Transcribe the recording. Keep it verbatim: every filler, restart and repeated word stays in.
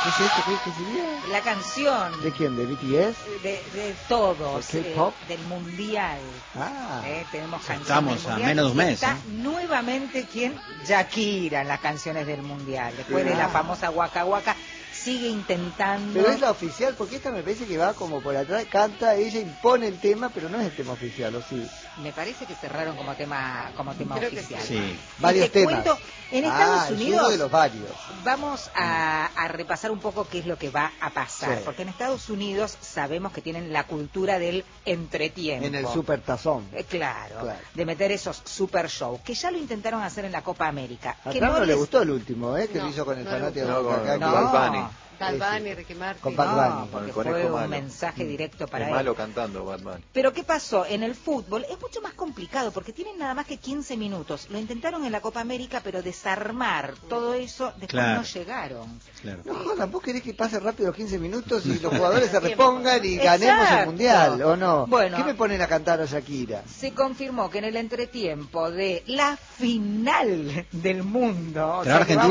¿Qué es esto? ¿Qué, qué sería? La canción. ¿De quién? ¿De B T S? De, de todos. ¿De K-pop? Eh, del mundial. Ah. Eh, tenemos canciones Estamos del a mundial. menos de un mes. Está ¿eh? nuevamente, ¿quién? Shakira en las canciones del mundial. Después Sí. de la Ah. famosa Waka Waka, sigue intentando. Pero es la oficial, porque esta me parece que va como por atrás, canta, ella impone el tema, pero no es el tema oficial, ¿o sí? Me parece que cerraron como tema como tema Creo que oficial. Sí. Y Varios te temas. cuento, en Ah, Estados es uno Unidos de los varios. vamos a, a repasar un poco qué es lo que va a pasar, Sí. porque en Estados Unidos sabemos que tienen la cultura del entretiempo. En el super tazón. Eh, claro, Claro. de meter esos super shows, que ya lo intentaron hacer en la Copa América. A que Trump no le les- gustó el último, ¿eh? Que No, lo hizo con el no le fanático gustó. de No, Boca, con- que- No. Bad Bunny. Bad Ese. Bunny, Ricky Martin. Con Bad No, Bunny. porque Con el conejo fue un malo. mensaje directo para Es él. malo cantando, Bad Bunny. Pero ¿qué pasó? En el fútbol es mucho más complicado porque tienen nada más que quince minutos. Lo intentaron en la Copa América, pero desarmar todo eso, después Claro. no llegaron. Claro. No jodan, ¿vos querés que pase rápido los quince minutos y los jugadores se repongan y ganemos el Exacto. mundial, o no? Bueno. ¿Qué me ponen a cantar a Shakira? Se confirmó que en el entretiempo de la final del mundo, o Pero sea, que Argentina